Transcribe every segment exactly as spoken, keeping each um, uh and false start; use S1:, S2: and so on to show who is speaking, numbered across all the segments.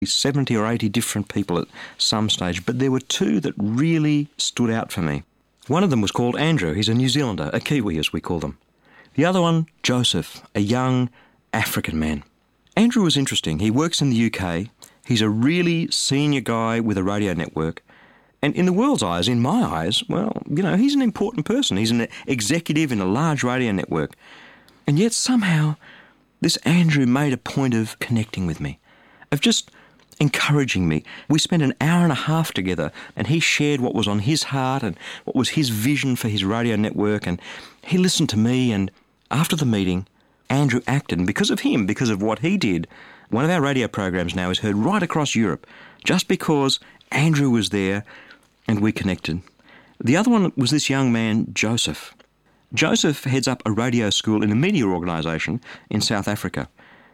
S1: seventy or eighty different people at some stage, but there were two that really stood out for me. One of them was called Andrew. He's a New Zealander, a Kiwi as we call them. The other one, Joseph, a young African man. Andrew was interesting. He works in the U K. He's a really senior guy with a radio network. And in the world's eyes, in my eyes, well, you know, he's an important person. He's an executive in a large radio network. And yet somehow this Andrew made a point of connecting with me, of just encouraging me. We spent an hour and a half together and he shared what was on his heart and what was his vision for his radio network, and he listened to me. And after the meeting, Andrew acted, and because of him, because of what he did, one of our radio programs now is heard right across Europe, just because Andrew was there and we connected. The other one was this young man, Joseph. Joseph heads up a radio school in a media organisation in South Africa.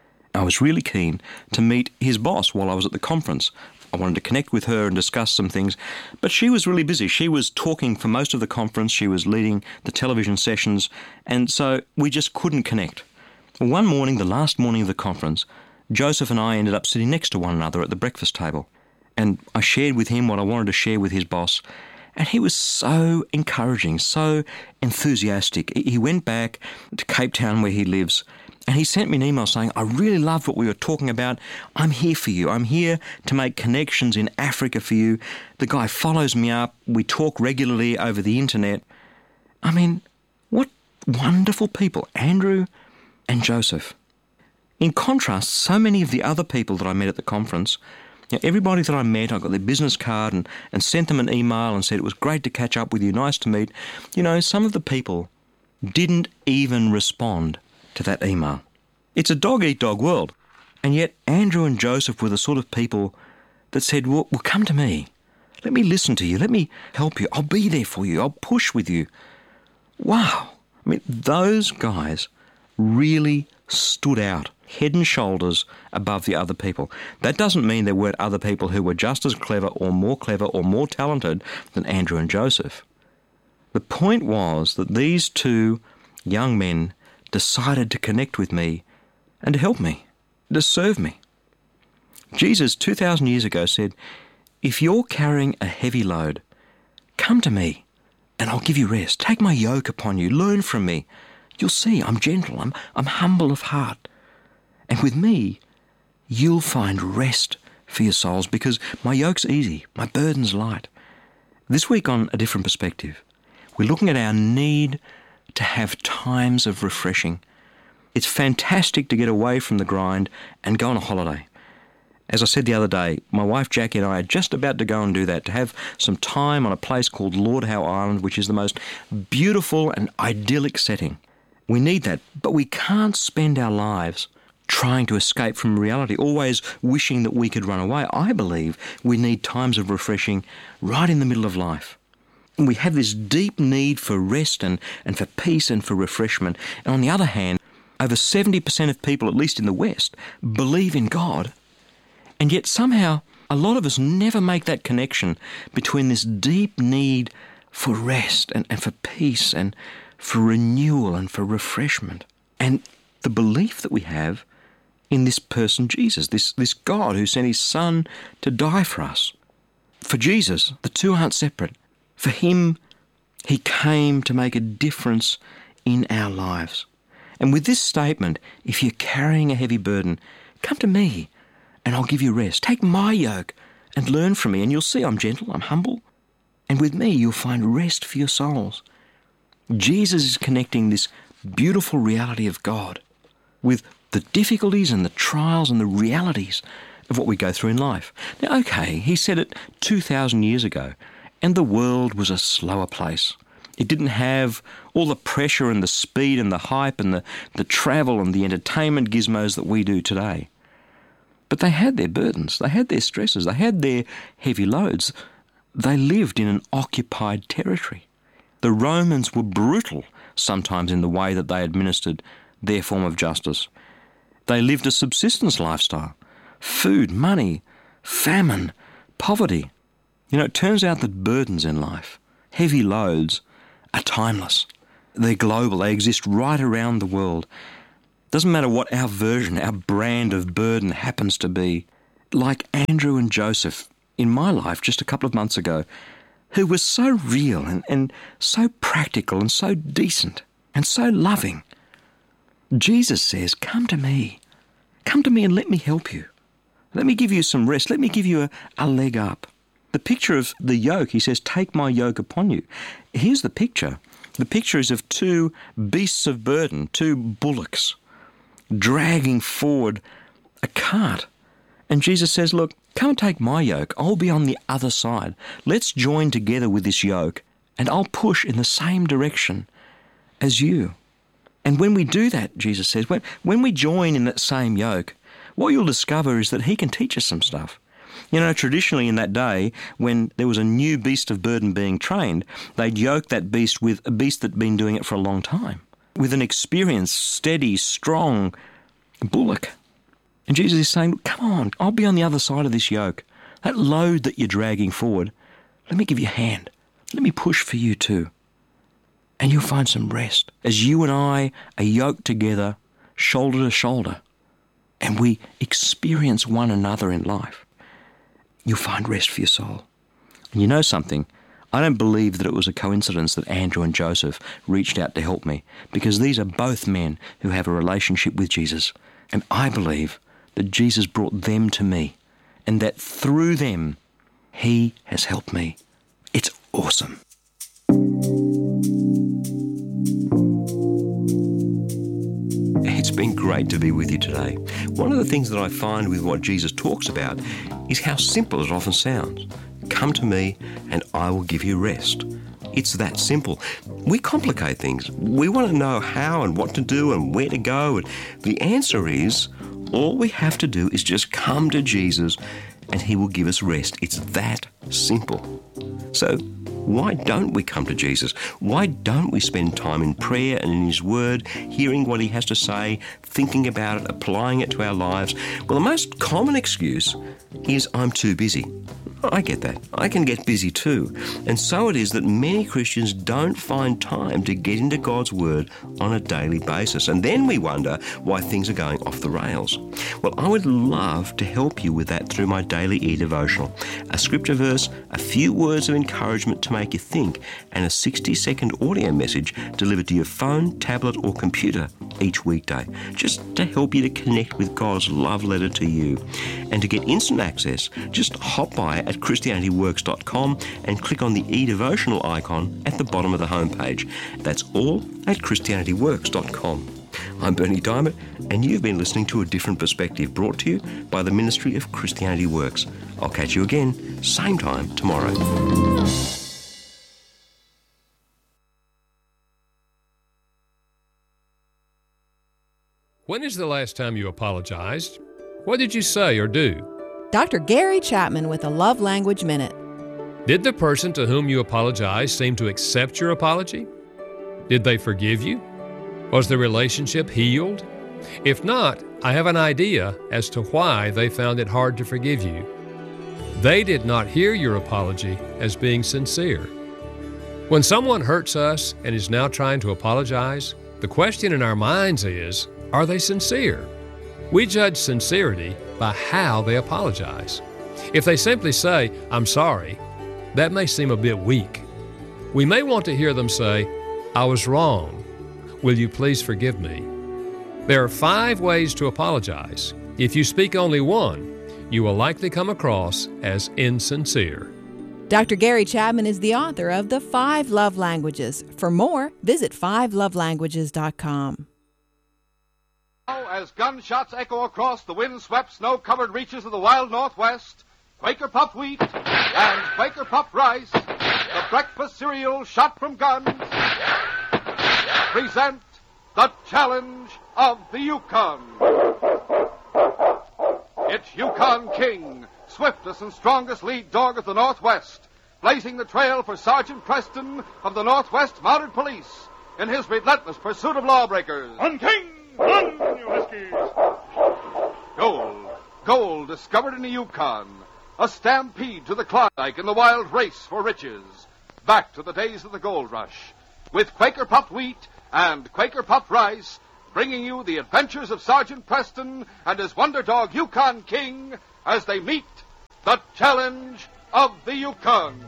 S1: I was really keen to meet his boss while I was at the conference. I wanted to connect with her and discuss some things, but she was really busy. She was talking for most of the conference. She was leading the television sessions, and so we just couldn't connect. One morning, the last morning of the conference, Joseph and I ended up sitting next to one another at the breakfast table, and I shared with him what I wanted to share with his boss. And he was so encouraging, so enthusiastic. He went back to Cape Town where he lives, and he sent me an email saying, I really loved what we were talking about. I'm here for you. I'm here to make connections in Africa for you. The guy follows me up. We talk regularly over the internet. I mean, what wonderful people, Andrew and Joseph. In contrast, so many of the other people that I met at the conference, you know, everybody that I met, I got their business card and, and sent them an email and said, it was great to catch up with you, nice to meet. You know, some of the people didn't even respond to that email. It's a dog-eat-dog world. And yet Andrew and Joseph were the sort of people that said, well, well, come to me. Let me listen to you. Let me help you. I'll be there for you. I'll push with you. Wow. I mean, those guys really stood out, head and shoulders above the other people. That doesn't mean there weren't other people who were just as clever or more clever or more talented than Andrew and Joseph. The point was that these two young men decided to connect with me and to help me, to serve me. Jesus, two thousand years ago, said, if you're carrying a heavy load, come to me and I'll give you rest. Take my yoke upon you. Learn from me. You'll see I'm gentle. I'm, I'm humble of heart. And with me, you'll find rest for your souls, because my yoke's easy, my burden's light. This week on A Different Perspective, we're looking at our need to have times of refreshing. It's fantastic to get away from the grind and go on a holiday. As I said the other day, my wife Jackie and I are just about to go and do that, to have some time on a place called Lord Howe Island, which is the most beautiful and idyllic setting. We need that, but we can't spend our lives trying to escape from reality, always wishing that we could run away. I believe we need times of refreshing right in the middle of life. And we have this deep need for rest and, and for peace and for refreshment. And on the other hand, over seventy percent of people, at least in the West, believe in God. And yet somehow a lot of us never make that connection between this deep need for rest and, and for peace and for renewal and for refreshment, and the belief that we have in this person Jesus, this, this God who sent his Son to die for us. For Jesus, the two aren't separate. For him, he came to make a difference in our lives. And with this statement, if you're carrying a heavy burden, come to me and I'll give you rest. Take my yoke and learn from me, and you'll see I'm gentle, I'm humble. And with me, you'll find rest for your souls. Jesus is connecting this beautiful reality of God with the difficulties and the trials and the realities of what we go through in life. Now, okay, he said it two thousand years ago, and the world was a slower place. It didn't have all the pressure and the speed and the hype and the, the travel and the entertainment gizmos that we do today. But they had their burdens, they had their stresses, they had their heavy loads. They lived in an occupied territory. The Romans were brutal sometimes in the way that they administered their form of justice. They lived a subsistence lifestyle. Food, money, famine, poverty. You know, it turns out that burdens in life, heavy loads, are timeless. They're global. They exist right around the world. Doesn't matter what our version, our brand of burden happens to be. like Andrew and Joseph in my life just a couple of months ago, who was so real and, and so practical and so decent and so loving. Jesus says, come to me. Come to me and let me help you. Let me give you some rest. Let me give you a, a leg up. The picture of the yoke, he says, take my yoke upon you. Here's the picture. The picture is of two beasts of burden, two bullocks, dragging forward a cart. And Jesus says, look, come and take my yoke. I'll be on the other side. Let's join together with this yoke, and I'll push in the same direction as you. And when we do that, Jesus says, when, when we join in that same yoke, what you'll discover is that he can teach us some stuff. You know, traditionally in that day, when there was a new beast of burden being trained, they'd yoke that beast with a beast that'd been doing it for a long time, with an experienced, steady, strong bullock. And Jesus is saying, come on, I'll be on the other side of this yoke. That load that you're dragging forward, let me give you a hand. Let me push for you too. And you'll find some rest as you and I are yoked together, shoulder to shoulder, and we experience one another in life. You'll find rest for your soul. And you know something? I don't believe that it was a coincidence that Andrew and Joseph reached out to help me, because these are both men who have a relationship with Jesus. And I believe that Jesus brought them to me, and that through them, he has helped me. It's awesome. It's been great to be with you today. One of the things that I find with what Jesus talks about is how simple it often sounds. Come to me and I will give you rest. It's that simple. We complicate things. We want to know how and what to do and where to go. And the answer is, all we have to do is just come to Jesus and he will give us rest. It's that simple. So why don't we come to Jesus? Why don't we spend time in prayer and in his word, hearing what he has to say, thinking about it, applying it to our lives? Well, the most common excuse is, I'm too busy. I get that. I can get busy too. And so it is that many Christians don't find time to get into God's Word on a daily basis. And then we wonder why things are going off the rails. Well, I would love to help you with that through my daily e-devotional. A scripture verse, a few words of encouragement to make you think, and a sixty-second audio message delivered to your phone, tablet or computer each weekday, just to help you to connect with God's love letter to you. And to get instant access, just hop by at Christianity Works dot com and click on the e-devotional icon at the bottom of the homepage. That's all at Christianity Works dot com. I'm Bernie Diamond, and you've been listening to A Different Perspective, brought to you by the Ministry of Christianity Works. I'll catch you again, same time tomorrow.
S2: When is the last time you apologized? What did you say or do?
S3: Doctor Gary Chapman with a Love Language Minute.
S2: Did the person to whom you apologized seem to accept your apology? Did they forgive you? Was the relationship healed? If not, I have an idea as to why they found it hard to forgive you. They did not hear your apology as being sincere. When someone hurts us and is now trying to apologize, the question in our minds is, are they sincere? We judge sincerity by how they apologize. If they simply say, I'm sorry, that may seem a bit weak. We may want to hear them say, I was wrong. Will you please forgive me? There are five ways to apologize. If you speak only one, you will likely come across as insincere.
S3: Doctor Gary Chapman is the author of The Five Love Languages. For more, visit five love languages dot com.
S4: As gunshots echo across the wind-swept, snow-covered reaches of the wild Northwest, Quaker Puffed Wheat and Quaker Puffed Rice, the breakfast cereal shot from guns, present the challenge of the Yukon. It's Yukon King, swiftest and strongest lead dog of the Northwest, blazing the trail for Sergeant Preston of the Northwest Mounted Police in his relentless pursuit of lawbreakers.
S5: On King! Run, you huskies!
S4: Gold. Gold discovered in the Yukon. A stampede to the Klondike in the wild race for riches. Back to the days of the gold rush. With Quaker Puffed Wheat and Quaker Puffed Rice, bringing you the adventures of Sergeant Preston and his wonder dog Yukon King as they meet the challenge of the Yukon.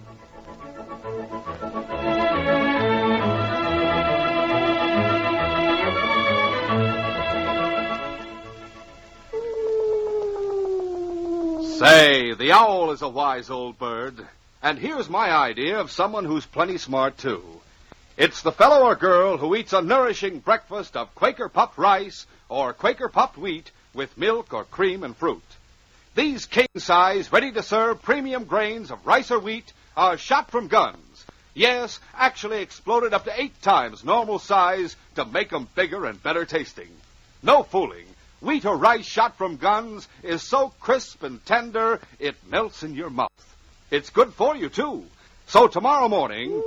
S4: Say, the owl is a wise old bird. And here's my idea of someone who's plenty smart, too. It's the fellow or girl who eats a nourishing breakfast of Quaker puffed rice or Quaker puffed wheat with milk or cream and fruit. These king-size, ready-to-serve premium grains of rice or wheat are shot from guns. Yes, actually exploded up to eight times normal size to make 'em bigger and better tasting. No fooling. Wheat or rice shot from guns is so crisp and tender, it melts in your mouth. It's good for you, too. So tomorrow morning,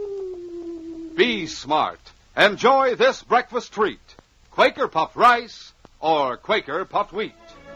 S4: be smart. Enjoy this breakfast treat. Quaker puffed rice or Quaker puffed wheat.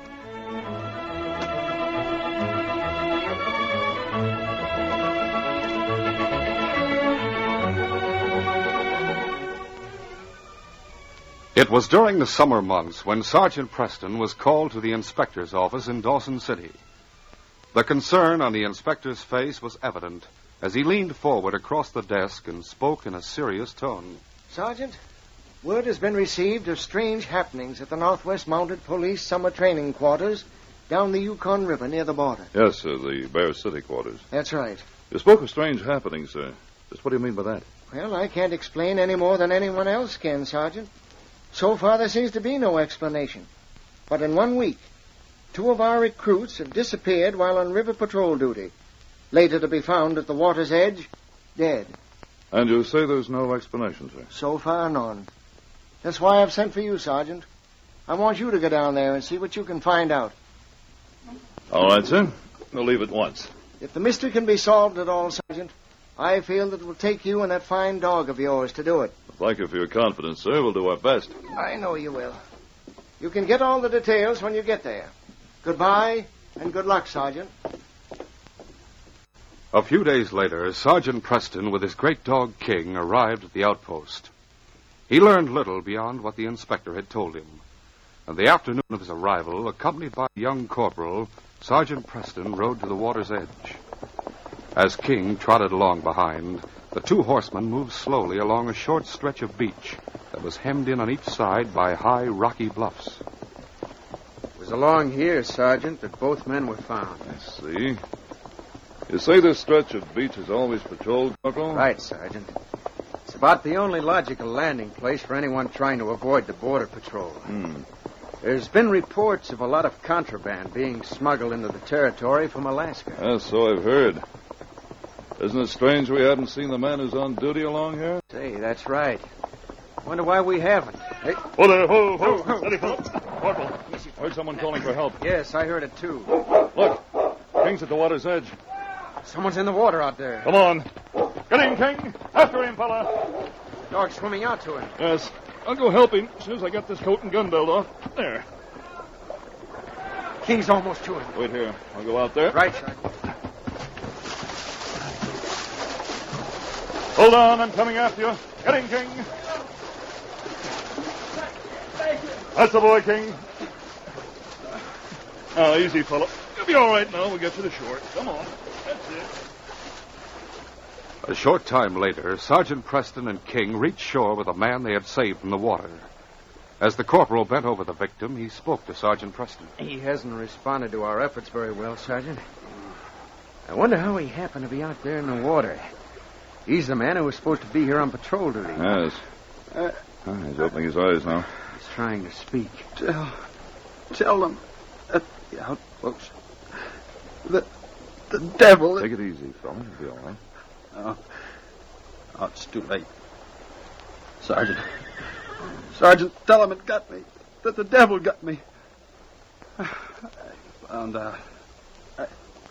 S4: It was during the summer months when Sergeant Preston was called to the inspector's office in Dawson City. The concern on the inspector's face was evident as he leaned forward across the desk and spoke in a serious tone.
S6: Sergeant, word has been received of strange happenings at the Northwest Mounted Police summer training quarters down the Yukon River near the border.
S7: Yes, sir, the Bear City quarters.
S6: That's right.
S7: You spoke of strange happenings, sir. Just what do you mean by that?
S6: Well, I can't explain any more than anyone else can, Sergeant. So far, there seems to be no explanation. But in one week, two of our recruits have disappeared while on river patrol duty, later to be found at the water's edge, dead.
S7: And you say there's no explanation, sir?
S6: So far, none. That's why I've sent for you, Sergeant. I want you to go down there and see what you can find out.
S7: All right, sir. We'll leave at once.
S6: If the mystery can be solved at all, Sergeant, I feel that it will take you and that fine dog of yours to do it.
S7: Thank you for your confidence, sir. We'll do our best.
S6: I know you will. You can get all the details when you get there. Goodbye, and good luck, Sergeant.
S4: A few days later, Sergeant Preston, with his great dog King, arrived at the outpost. He learned little beyond what the inspector had told him. On the afternoon of his arrival, accompanied by a young corporal, Sergeant Preston rode to the water's edge. As King trotted along behind, the two horsemen moved slowly along a short stretch of beach that was hemmed in on each side by high, rocky bluffs.
S8: It was along here, Sergeant, that both men were found.
S7: I see. You say this stretch of beach is always patrolled, Corporal?
S8: Right, Sergeant. It's about the only logical landing place for anyone trying to avoid the border patrol.
S7: Hmm.
S8: There's been reports of a lot of contraband being smuggled into the territory from Alaska.
S7: Yes, so I've heard. Isn't it strange we haven't seen the man who's on duty along here?
S8: Say, that's right. Wonder why we haven't. Hey.
S7: Whoa there, whoa, whoa. Steady, folks. Corporal, heard someone calling for help.
S8: Yes, I heard it too.
S7: Look, King's at the water's edge.
S8: Someone's in the water out there.
S7: Come on. Get him, King. After him, fella.
S8: Dog's swimming out to him.
S7: Yes. I'll go help him as soon as I get this coat and gun belt off. There.
S8: King's almost to him.
S7: Wait here. I'll go out there.
S8: Right, Sergeant.
S7: Hold on, I'm coming after you. Get him, King. That's the boy, King. Now, easy, fella. You'll be all right now. We'll get you to shore. Come on. That's it.
S4: A short time later, Sergeant Preston and King reached shore with a man they had saved from the water. As the corporal bent over the victim, he spoke to Sergeant Preston.
S8: He hasn't responded to our efforts very well, Sergeant. I wonder how he happened to be out there in the water. He's the man who was supposed to be here on patrol duty.
S7: Yes. Uh, oh, he's opening his eyes now.
S8: He's trying to speak.
S9: Tell, tell them at the outpost that the devil...
S7: Take it easy, fella. You'll be all right.
S9: Oh, oh, it's too late. Sergeant. Sergeant, tell him it got me. That the devil got me. I found out. I...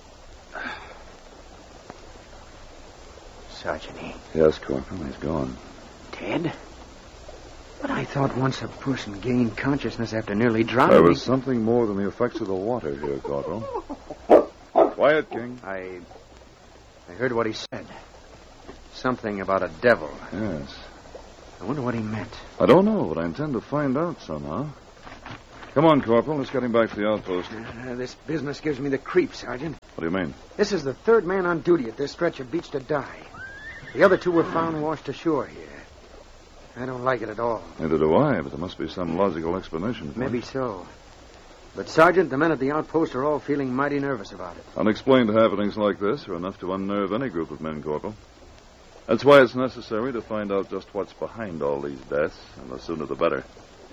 S8: Sergeant, he...
S7: Yes, Corporal, he's gone.
S8: Dead? But I thought once a person gained consciousness after nearly drowning...
S7: There was something more than the effects of the water here, Corporal. Quiet, King.
S8: I... I heard what he said. Something about a devil.
S7: Yes.
S8: I wonder what he meant.
S7: I don't know, but I intend to find out somehow. Come on, Corporal. Let's get him back to the outpost.
S8: Uh, this business gives me the creeps, Sergeant.
S7: What do you mean?
S8: This is the third man on duty at this stretch of beach to die. The other two were found washed ashore here. I don't like it at all.
S7: Neither do I, but there must be some logical explanation for
S8: Maybe
S7: it.
S8: so. But, Sergeant, the men at the outpost are all feeling mighty nervous about it.
S7: Unexplained happenings like this are enough to unnerve any group of men, Corporal. That's why it's necessary to find out just what's behind all these deaths, and the sooner the better.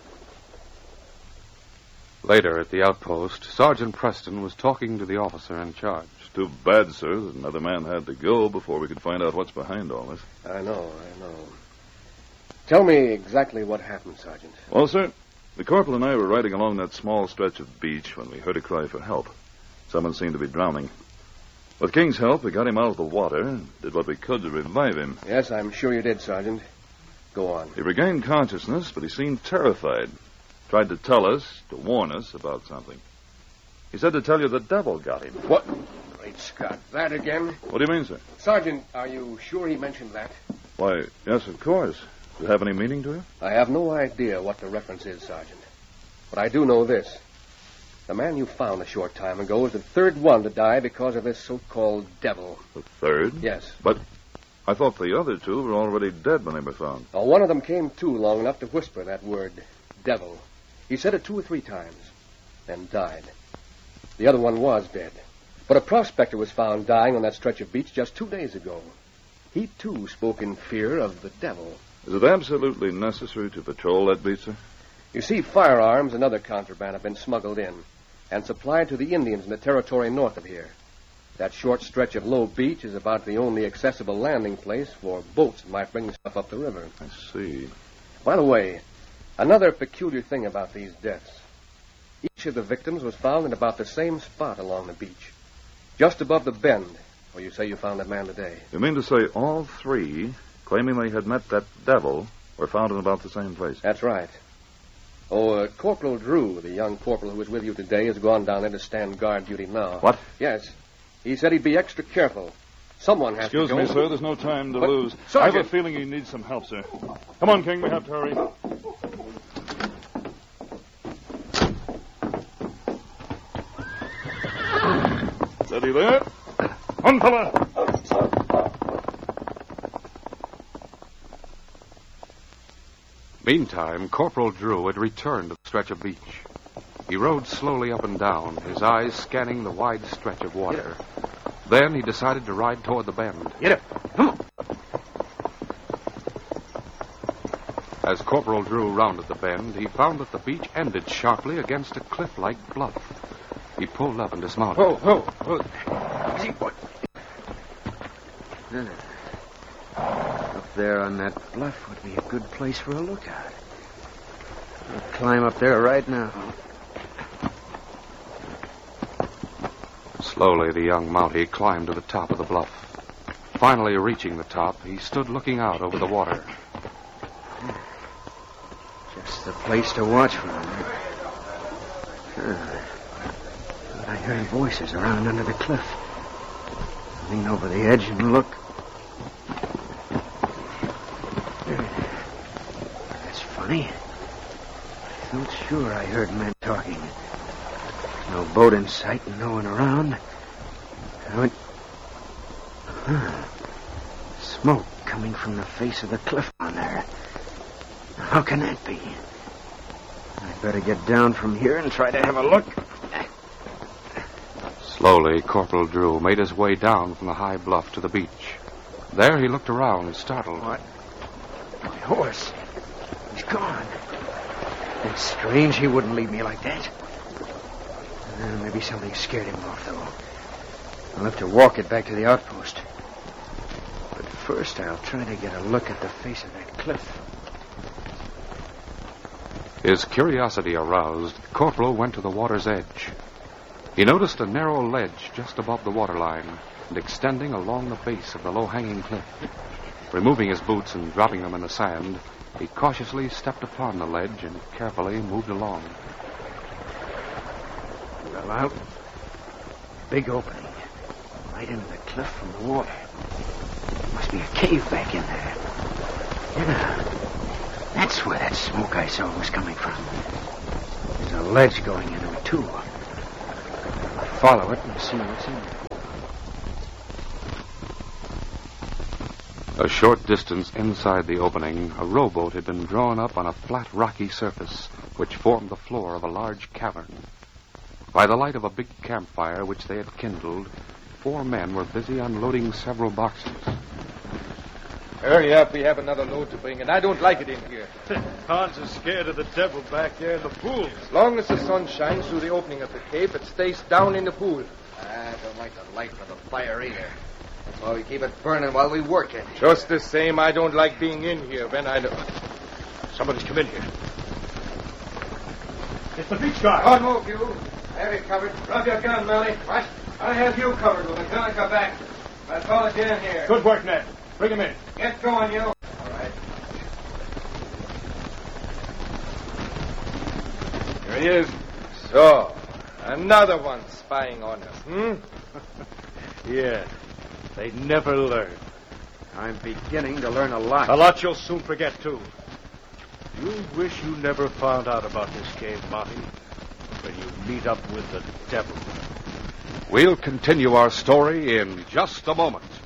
S10: Later at the outpost, Sergeant Preston was talking to the officer in charge.
S7: It's too bad, sir, that another man had to go before we could find out what's behind all this.
S11: I know, I know. Tell me exactly what happened, Sergeant.
S7: Well, sir, the corporal and I were riding along that small stretch of beach when we heard a cry for help. Someone seemed to be drowning. With King's help, we got him out of the water and did what we could to revive him.
S11: Yes, I'm sure you did, Sergeant. Go on.
S7: He regained consciousness, but he seemed terrified. Tried to tell us, to warn us about something. He said to tell you the devil got him.
S11: What? Great Scott, that again?
S7: What do you mean, sir?
S11: Sergeant, are you sure he mentioned that?
S7: Why, yes, of course. Does it have any meaning to you?
S11: I have no idea what the reference is, Sergeant. But I do know this. The man you found a short time ago is the third one to die because of this so-called devil.
S7: The third?
S11: Yes.
S7: But I thought the other two were already dead when they were found.
S11: Well, one of them came to long enough to whisper that word, devil. He said it two or three times, then died. The other one was dead. But a prospector was found dying on that stretch of beach just two days ago. He, too, spoke in fear of the devil.
S7: Is it absolutely necessary to patrol that beach, sir?
S11: You see, firearms and other contraband have been smuggled in and supplied to the Indians in the territory north of here. That short stretch of low beach is about the only accessible landing place for boats that might bring stuff up the river.
S7: I see.
S11: By the way, another peculiar thing about these deaths. Each of the victims was found in about the same spot along the beach, just above the bend where you say you found that man today.
S7: You mean to say all three, claiming they had met that devil, were found in about the same place?
S11: That's right. Oh, uh, Corporal Drew, the young corporal who was with you today, has gone down there to stand guard duty now.
S7: What?
S11: Yes. He said he'd be extra careful. Someone has
S7: Excuse
S11: to go.
S7: me, sir. There's no time to
S11: But,
S7: lose.
S11: Sergeant.
S7: I have a feeling you need some help, sir. Come on, King. We have to hurry. Steady there. On, fella.
S10: Meantime, Corporal Drew had returned to the stretch of beach. He rode slowly up and down, his eyes scanning the wide stretch of water. Then he decided to ride toward the bend.
S8: Get up. Come on.
S10: As Corporal Drew rounded the bend, he found that the beach ended sharply against a cliff-like bluff. He pulled up and dismounted.
S8: Whoa, whoa, whoa. Easy, boy. Up there on that bluff would be a good place for a lookout. I'll climb up there right now.
S10: Slowly, the young Mountie climbed to the top of the bluff. Finally reaching the top, he stood looking out over the water.
S8: Just the place to watch for him. Huh. But I heard voices around under the cliff. Lean over the edge and look. That's funny. I felt sure I heard men talking. No boat in sight and no one around. I went... Huh. Smoke coming from the face of the cliff on there. How can that be? I'd better get down from here and try to have a look.
S10: Slowly, Corporal Drew made his way down from the high bluff to the beach. There he looked around, startled.
S8: What? My horse. He's gone. It's strange he wouldn't leave me like that. Uh, maybe something scared him off, though. I'll have to walk it back to the outpost. But first, I'll try to get a look at the face of that cliff.
S10: His curiosity aroused, Corporal went to the water's edge. He noticed a narrow ledge just above the waterline and extending along the base of the low-hanging cliff. Removing his boots and dropping them in the sand, he cautiously stepped upon the ledge and carefully moved along.
S8: Well, out. Big opening. Right into the cliff from the water. Must be a cave back in there. Yeah. That's where that smoke I saw was coming from. There's a ledge going into it, too. Follow it and see what's in there.
S10: A short distance inside the opening, a rowboat had been drawn up on a flat, rocky surface which formed the floor of a large cavern. By the light of a big campfire which they had kindled, four men were busy unloading several boxes.
S12: Hurry up, we have another load to bring, and I don't like it in here.
S5: Hans is scared of the devil back there in the pool.
S12: As long as the sun shines through the opening of the cave, it stays down in the pool.
S13: I don't like the light from the fire either. That's why we keep it burning while we work it.
S12: Just the same, I don't like being in here when I...
S5: Somebody's come in here. It's the beach guy.
S12: Don't move, you. I have you covered. Drop your gun, Melly. What? I have you covered with a gun come back. I'll call it in here.
S5: Good work, Ned. Bring him in.
S12: Get going, you.
S13: All right.
S12: Here he is. So, another one spying on us, hmm?
S5: Yeah, they never learn.
S8: I'm beginning to learn a lot.
S5: A lot you'll soon forget, too. You wish you never found out about this cave, Marty, when you meet up with the devil.
S10: We'll continue our story in just a moment.